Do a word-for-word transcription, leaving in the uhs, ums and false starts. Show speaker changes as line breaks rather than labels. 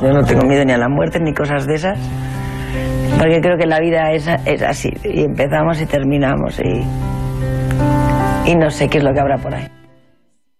Yo no tengo miedo ni a la muerte ni cosas de esas, porque creo que la vida es, es así, y empezamos y terminamos, y, y no sé qué es lo que habrá por ahí.